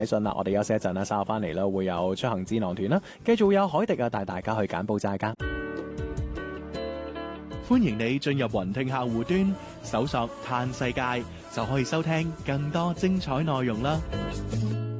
信啦，我哋休息一陣啦，稍後翻嚟啦，會有出行智囊團啦，繼續會有海迪啊帶大家去柬埔寨噶。 歡迎你進入雲聽客戶端，搜索嘆世界，就可以收聽更多精彩內容啦。